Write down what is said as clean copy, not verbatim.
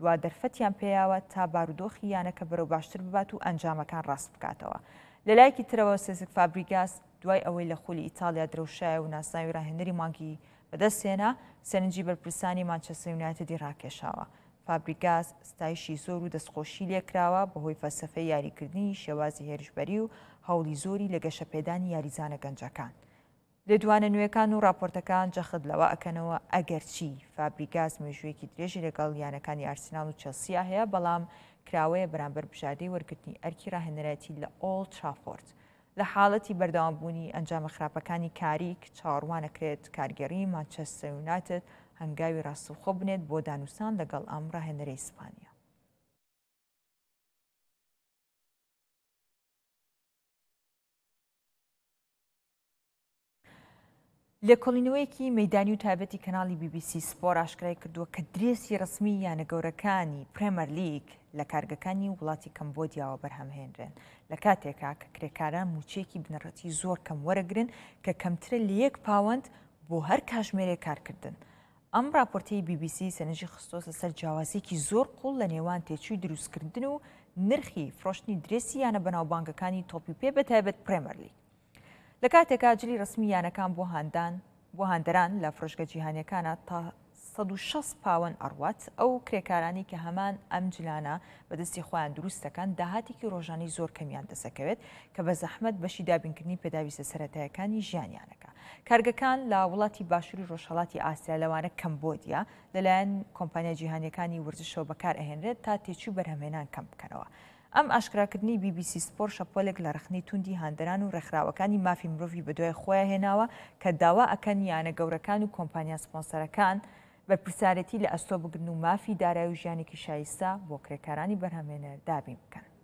وا دەرفەتیان پێیاوە تا بارودۆخی یانەکە بەرەو باشتر ببات و ئەنجامەکان ڕاست بکاتەوە. لە لایەکی ترەوە سێزک فابریگاس دوای ئەوەی لە خولی ئیتالیا درەوشایە و ناسناوی ڕاهێنەری مانگی بەدەستهێنا سەرنجی بەرپرسانی مانچەستەر یونایتدی ڕاکێشاوە. فابریگاس ستایشی زۆر و دەستخۆشی لێکراوە بەهۆی فەلسەفەی یاریکردنی شێوازی هێرشبەری و هەوڵی زۆری لە گەشەپێدانی یاریزانە گەنجەکان. لێدوانە نوێەکان و راپۆرتەکان جەخت لەوە ئەکەنەوە ئەگەرچی فابریگاس مێژوویەکی درێژی لەگەڵ یانەکانی ئارسنال و چەلسیا هەیە، بەڵام کراوەیە بەرامبەر بژاردەی وەرگرتنی ئەرکی ڕاهێنەرەتی لە ئۆڵد ترافۆرد. لە حاڵەتی بەردەوامبوونی ئەنجامە خراپەکانی کاریک چاوەڕوانەکرێت کارگەڕی مانچەستەر یونایتد هەنگاوی ڕاستەوخۆ بنێت بۆ دانووسان لەگەڵ ئەم ڕاهێنەرەی ئیسپانیا. لێکۆڵینەوەیەکی مەیدانی و تایبەتی کەناڵی BBC سپۆر ئاشکرای کردووە کە درێسی ڕسمی یانەگەورەکانی پرێمەر لیگ لە کارگەکانی وڵاتی کەمبۆدیاوە بەرهەمهێنرێن لە کاتێکا کە کرێکاران موچێکی بنەڕەتی زۆر کەم وەرەگرن کە کەمترە لە 1 پاوەند بۆ هەر کاتژمێرێک کارکردن. ئەم راپۆرتەی BBC سەرنجی خستۆسە سەر جیاوازیەکی زۆر قوڵ لە نێوان تێچووی دروستکردن و نرخی فرۆشتنی درێسی یانە بەناوبانگەکانی تۆپی پێ بەتایبەت پرێمەر لیگ. لە کاتێکا جلی ڕسمی یانەکان بۆ هاندەران لە فرۆشگە جیهانیەکانە تا 160 پاوەند ئەڕوات، ئەو کرێکارانی کە هەمان ئەم جلانە بەدەستی خۆیان دروستەکان داهاتێکی ڕۆژانەی زۆر کەمیان دەسەکەوێت کە بە زەحمەت بەشی دابینکردنی پێداویستە سەرەتاییەکانی ژیانیانەکە. کارگەکان لە وڵاتی باشووری ڕۆژهەڵاتی ئاسیا لەوانە کەمبۆدیا لەلایەن کۆمپانیا جیهانیەکانی وردشەوە بەکار ئەهێنرێت تا تێچوو بەرهەمهێنان کەم بکەنەوە. ئەم ئاشکراکردنی BBC سپۆر شەپۆلێک لە ڕخنەی توندی هاندەران و ڕێکخراوەکانی مافی مرۆڤی بەدوای خۆیان هێناوە کە داوا ئەکەن یانە گەورەکان و کۆمپانیا سپۆنسەرەکان بەرپرسارەتی لە ئەستۆ بگرن و مافی دارایی و ژیانێکی شایستە بۆ کرێکارانی بەرهەمهێنەر دابین بکەن.